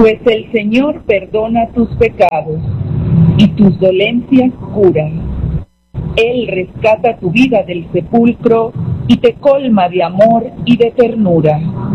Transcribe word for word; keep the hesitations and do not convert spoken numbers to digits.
Pues el Señor perdona tus pecados y tus dolencias cura. Él rescata tu vida del sepulcro y te colma de amor y de ternura.